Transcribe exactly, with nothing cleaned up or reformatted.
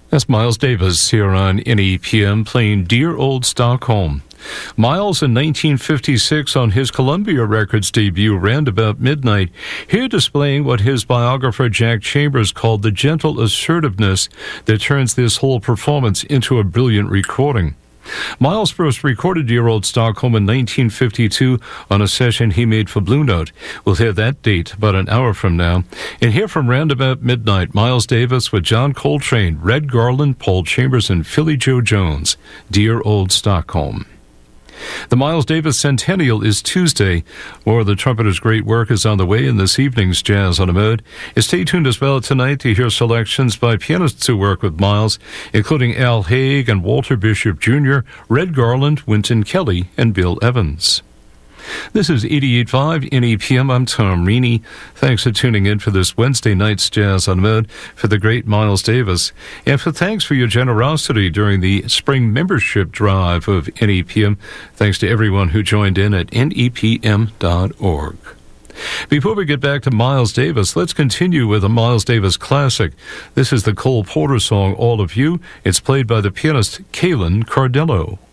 That's Miles Davis here on N E P M playing Dear Old Stockholm. Miles in nineteen fifty-six on his Columbia Records debut Roundabout Midnight, here displaying what his biographer Jack Chambers called the gentle assertiveness that turns this whole performance into a brilliant recording. Miles first recorded Dear Old Stockholm in nineteen fifty-two on a session he made for Blue Note. We'll hear that date about an hour from now. And here from Roundabout Midnight, Miles Davis with John Coltrane, Red Garland, Paul Chambers, and Philly Joe Jones, Dear Old Stockholm. The Miles Davis Centennial is Tuesday. More of the trumpeter's great work is on the way in this evening's Jazz on the Mode. And stay tuned as well tonight to hear selections by pianists who work with Miles, including Al Haig and Walter Bishop Junior, Red Garland, Wynton Kelly, and Bill Evans. This is eighty-eight point five N E P M. I'm Tom Reaney. Thanks for tuning in for this Wednesday night's Jazz on the Mode for the great Miles Davis. And for thanks for your generosity during the spring membership drive of N E P M. Thanks to everyone who joined in at N E P M dot org. Before we get back to Miles Davis, let's continue with a Miles Davis classic. This is the Cole Porter song, All of You. It's played by the pianist Kalen Cardello.